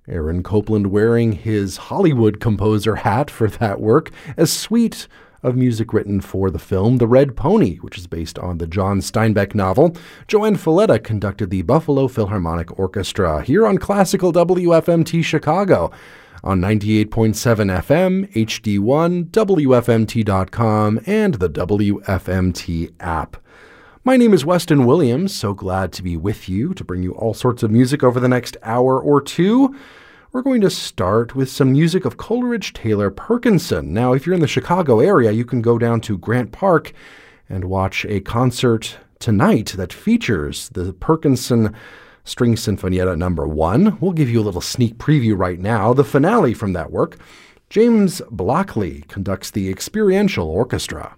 Aaron Copland wearing his Hollywood composer hat for that work, a suite of music written for the film The Red Pony, which is based on the John Steinbeck novel. Joanne Falletta conducted the Buffalo Philharmonic Orchestra here on Classical WFMT Chicago on 98.7 FM, HD1, WFMT.com, and the WFMT app. My name is Weston Williams, so glad to be with you to bring you all sorts of music over the next hour or two. We're going to start with some music of Coleridge Taylor Perkinson. Now, if you're in the Chicago area, you can go down to Grant Park and watch a concert tonight that features the Perkinson String Sinfonietta No. 1. We'll give you a little sneak preview right now. The finale from that work, James Blockley conducts the Experiential Orchestra.